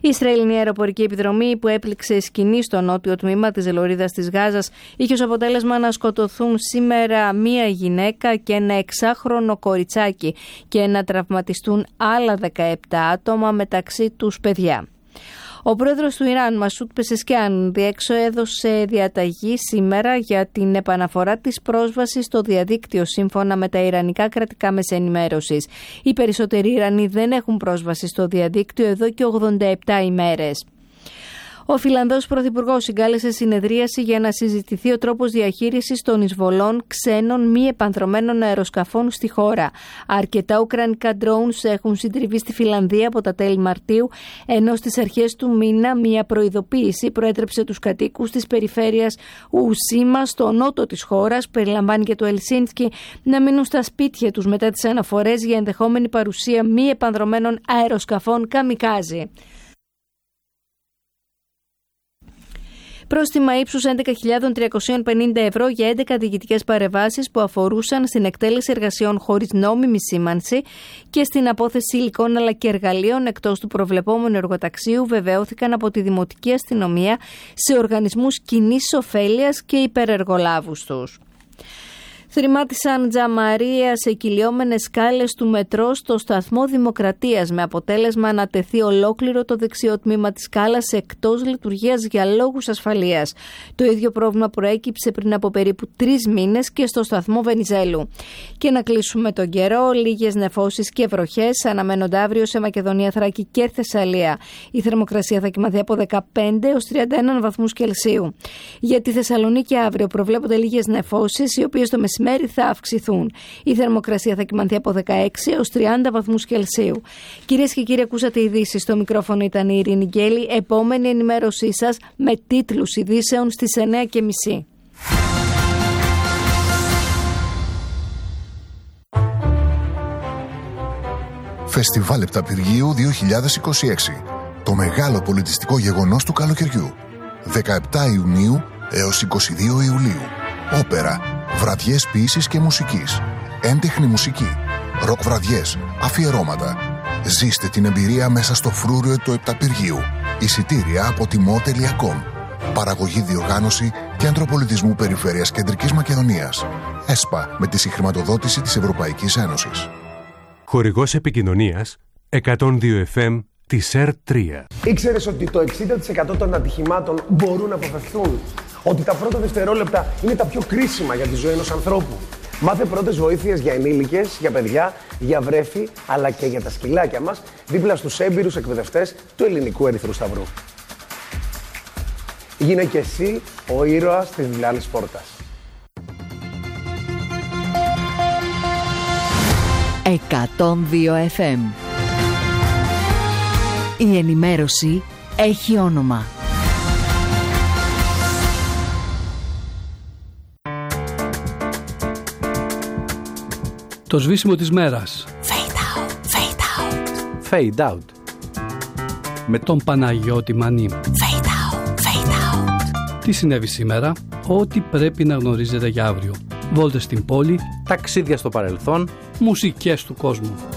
Η Ισραηλινή αεροπορική επιδρομή που έπληξε σκηνή στο νότιο τμήμα της λωρίδας της Γάζας είχε ως αποτέλεσμα να σκοτωθούν σήμερα μία γυναίκα και ένα 6χρονο κοριτσάκι και να τραυματιστούν άλλα 17 άτομα, μεταξύ τους παιδιά. Ο πρόεδρος του Ιράν, Μασούτ Πεσεσκιάν, έδωσε διαταγή σήμερα για την επαναφορά της πρόσβασης στο διαδίκτυο σύμφωνα με τα ιρανικά κρατικά μέσα ενημέρωσης. Οι περισσότεροι Ιρανοί δεν έχουν πρόσβαση στο διαδίκτυο εδώ και 87 ημέρες. Ο Φιλανδός Πρωθυπουργός συγκάλεσε συνεδρίαση για να συζητηθεί ο τρόπος διαχείρισης των εισβολών ξένων μη επανδρωμένων αεροσκαφών στη χώρα. Αρκετά ουκρανικά drones έχουν συντριβεί στη Φιλανδία από τα τέλη Μαρτίου, ενώ στις αρχές του μήνα μια προειδοποίηση προέτρεψε τους κατοίκους της περιφέρειας Ουσίμα στο νότο της χώρας, περιλαμβάνει και το Ελσίνσκι, να μείνουν στα σπίτια τους μετά τις αναφορές για ενδεχόμενη παρουσία μη επανδρωμένων αεροσκαφών καμικάζι. Πρόστιμα ύψους 11.350 ευρώ για 11 διοικητικές παρεμβάσεις που αφορούσαν στην εκτέλεση εργασιών χωρίς νόμιμη σήμανση και στην απόθεση υλικών αλλά και εργαλείων εκτός του προβλεπόμενου εργοταξίου βεβαιώθηκαν από τη Δημοτική Αστυνομία σε οργανισμούς κοινής ωφέλειας και υπερεργολάβους τους. Θρημάτισαν τζαμαρία σε κυλιόμενες σκάλες του μετρό στο σταθμό Δημοκρατίας, με αποτέλεσμα να τεθεί ολόκληρο το δεξιό τμήμα της σκάλας εκτός λειτουργίας για λόγους ασφαλείας. Το ίδιο πρόβλημα προέκυψε πριν από περίπου 3 μήνες και στο σταθμό Βενιζέλου. Και να κλείσουμε τον καιρό, λίγες νεφώσεις και βροχές αναμένονται αύριο σε Μακεδονία, Θράκη και Θεσσαλία. Η θερμοκρασία θα κοιμαθεί από 15 έως 31 βαθμούς Κελσίου. Για τη Θεσσαλονίκη αύριο προβλέπονται λίγες νεφώσεις, οι οποίες το μεσημέρι θα αυξηθούν. Η θερμοκρασία θα κυμανθεί από 16 έως 30 βαθμούς Κελσίου. Κυρίες και κύριοι, ακούσατε ειδήσεις. Στο μικρόφωνο ήταν η Ειρήνη Γκέλη. Επόμενη ενημέρωσή σας με τίτλους ειδήσεων στις 9:30. Φεστιβάλ Επταπηργίου 2026. Το μεγάλο πολιτιστικό γεγονός του καλοκαιριού. 17 Ιουνίου έως 22 Ιουλίου. Όπερα, βραδιές ποίησης και μουσικής, έντεχνη μουσική, ροκ βραδιές, αφιερώματα. Ζήστε την εμπειρία μέσα στο φρούριο του Επταπηργίου. Εισιτήρια από timo.com. Παραγωγή, διοργάνωση Κέντρο Πολιτισμού Περιφέρειας Κεντρικής Μακεδονίας. ΕΣΠΑ, με τη συγχρηματοδότηση της Ευρωπαϊκής Ένωσης. Χορηγός επικοινωνίας 102 FM της ΕΡΤ3. Ήξερες ότι το 60% των ατυχημάτων μπορούν να αποφευθούν? Ότι τα πρώτα δευτερόλεπτα είναι τα πιο κρίσιμα για τη ζωή ενός ανθρώπου? Μάθε πρώτες βοήθειες για ενήλικες, για παιδιά, για βρέφη, αλλά και για τα σκυλάκια μας, δίπλα στους έμπειρους εκπαιδευτές του Ελληνικού Ερυθρού Σταυρού. Γίνε και εσύ ο ήρωας της διπλάνης πόρτας. 102 FM. Η ενημέρωση έχει όνομα. Το σβήσιμο της μέρας. Fade out, fade out. Fade out. Με τον Παναγιώτη Μανή. Fade out, fade out. Τι συνέβη σήμερα? Ό,τι πρέπει να γνωρίζετε για αύριο. Βόλτες στην πόλη. Ταξίδια στο παρελθόν. Μουσικές του κόσμου.